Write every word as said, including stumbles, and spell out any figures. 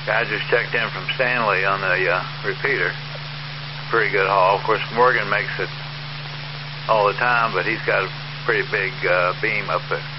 Guy just checked in from Stanley on the uh, repeater. Pretty good haul. Of course, Morgan makes it all the time, but he's got a pretty big uh, beam up there.